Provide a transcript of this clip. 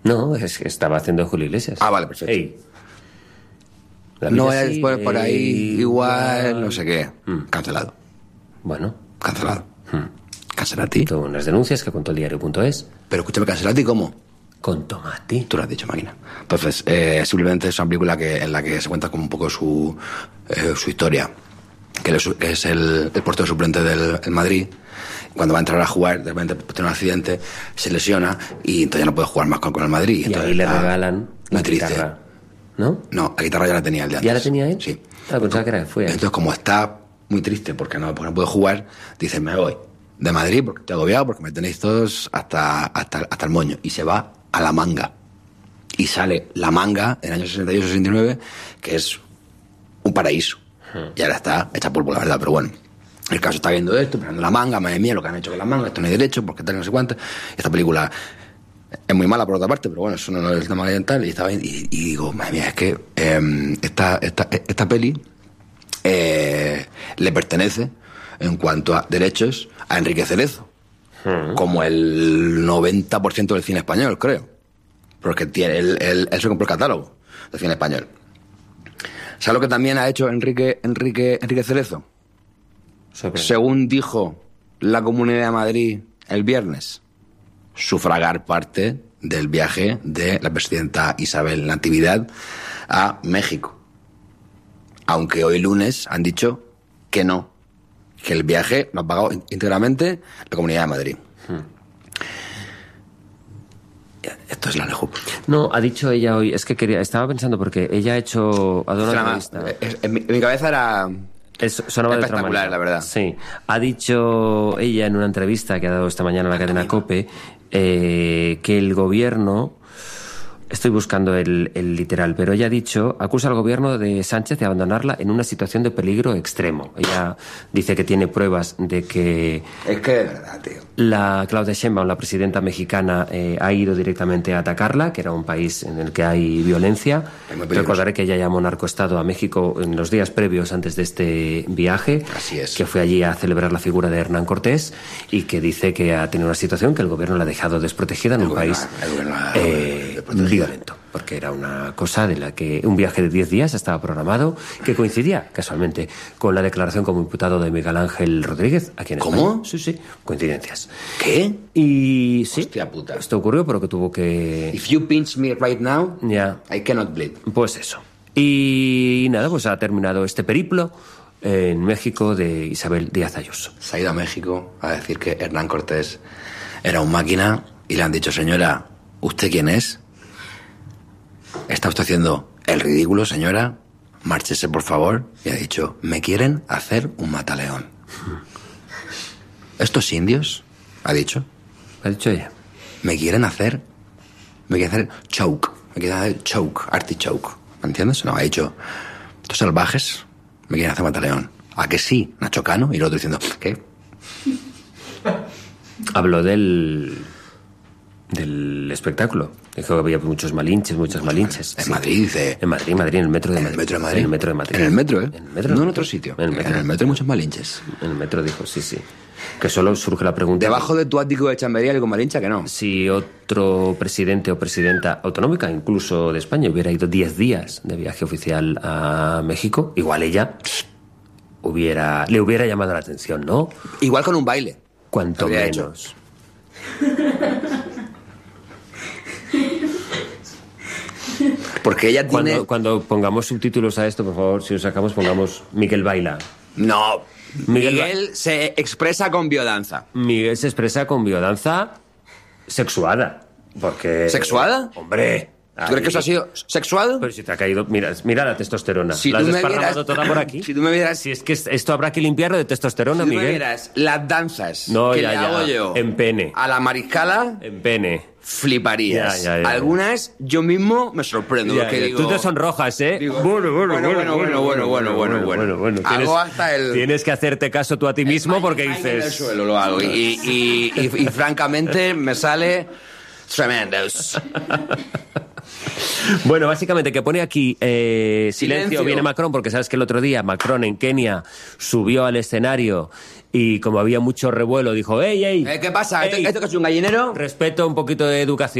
No, es que estaba haciendo Julio Iglesias. Ah, vale, perfecto. Ey. No vaya después por ahí, igual, no sé qué. Cancelado. Bueno. Cancelado. Cancelati. Tuvo unas denuncias que contó el diario.es. Pero escúchame, Cancelati, ¿cómo? Con Tomati. Tú lo has dicho, máquina. Entonces, simplemente es una película en la que se cuenta como un poco su historia. Que es el portero suplente del Madrid. Cuando va a entrar a jugar, de repente tiene un accidente, se lesiona y entonces ya no puede jugar más con el Madrid. Y ahí le regalan una guitarra, ¿no? No, la guitarra ya la tenía el de antes. ¿Ya la tenía él? Sí. Pensaba que era que fue. Entonces, como está muy triste porque no puede jugar, dice, me voy de Madrid porque estoy agobiado, porque me tenéis todos hasta el moño. Y se va a La Manga. Y sale La Manga en el año 68-69, que es un paraíso. Y ahora está hecha polvo, la verdad, pero bueno. El caso está viendo esto, mirando La Manga, madre mía, lo que han hecho con La Manga, esto no hay derecho, porque tal, no sé cuánto. Esta película es muy mala por otra parte, pero bueno, eso no es el tema ambiental. Y digo, madre mía, es que esta peli le pertenece, en cuanto a derechos, a Enrique Cerezo. Como el 90% del cine español, creo. Porque él se compró el catálogo del cine español. ¿Sabes lo que también ha hecho Enrique Cerezo? Según dijo la Comunidad de Madrid el viernes, sufragar parte del viaje de la presidenta Isabel Natividad a México. Aunque hoy lunes han dicho que no, que el viaje lo ha pagado íntegramente la Comunidad de Madrid. Esto es la Lejup. No, ha dicho ella hoy, es que estaba pensando porque ella ha dado una entrevista. En mi cabeza era... Sonaba espectacular, la verdad. Sí. Ha dicho ella en una entrevista que ha dado esta mañana a la cadena COPE que el gobierno... Estoy buscando el literal, pero ella ha dicho, acusa al gobierno de Sánchez de abandonarla en una situación de peligro extremo. Ella dice que tiene pruebas de que... Es que de verdad, tío. La Claudia Sheinbaum, la presidenta mexicana, ha ido directamente a atacarla, que era un país en el que hay violencia. Recordaré que ella llamó narcoestado a México en los días previos antes de este viaje. Así es. Que fue allí a celebrar la figura de Hernán Cortés y que dice que ha tenido una situación que el gobierno la ha dejado desprotegida en un país violento, porque era una cosa de la que un viaje de 10 días estaba programado, que coincidía casualmente con la declaración como imputado de Miguel Ángel Rodríguez aquí en España. ¿Cómo? Sí, coincidencias. ¿Qué? Y sí, hostia puta. Esto ocurrió porque tuvo que... If you pinch me right now, yeah. I cannot bleed. Pues eso. Y nada, pues ha terminado este periplo en México de Isabel Díaz Ayuso. Se ha ido a México a decir que Hernán Cortés era un máquina y le han dicho, señora, ¿usted quién es? ¿Está usted haciendo el ridículo, señora? Márchese, por favor. Y ha dicho, me quieren hacer un mataleón. ¿Estos indios? Ha dicho. ¿Ha dicho ella? Me quieren hacer choke. Me quieren hacer choke, artichoke. ¿Me entiendes? No, ha dicho, estos salvajes me quieren hacer mataleón. ¿A que sí, Nacho Cano? Y el otro diciendo, ¿qué? Habló del espectáculo. Dijo que había muchas malinches. En Madrid, dice... En Madrid, en el metro de Madrid. En el metro de Madrid. En el metro de Madrid. En el metro, ¿eh? En el metro, no en otro sitio. En el metro hay muchos malinches. En el metro dijo, sí. Que solo surge la pregunta... Debajo de tu ático de Chambería hay con malincha, que no. Si otro presidente o presidenta autonómica, incluso de España, hubiera ido 10 días de viaje oficial a México, igual ella le hubiera llamado la atención, ¿no? Igual con un baile. Cuanto menos. Porque ella tiene... Cuando pongamos subtítulos a esto, por favor, si lo sacamos, pongamos Miguel baila. No, Miguel se expresa con biodanza. Miguel se expresa con biodanza sexuada. Porque... ¿Sexuada? Hombre... ¿Tú crees que eso ha sido sexuado? Pero si te ha caído... Mira la testosterona. Si la has tú me desparramado vieras, toda por aquí. Si tú me vieras... Si es que esto habrá que limpiarlo de testosterona, si tú Miguel. me vieras las danzas no, que ya, le hago yo... En pene. A la mariscala... En pene. Fliparías. Ya. Algunas yo mismo me sorprendo. Porque digo... Tú te sonrojas, ¿eh? Digo, Bueno. Hago hasta el... Tienes que hacerte caso tú a ti mismo porque dices... En el dices... suelo lo hago. Y francamente me sale... Tremendos. Bueno, básicamente que pone aquí silencio, viene Macron, porque sabes que el otro día Macron en Kenia subió al escenario y como había mucho revuelo dijo, ¡Ey! ¿Qué pasa? ¿Esto que es un gallinero? Respeto, un poquito de educación.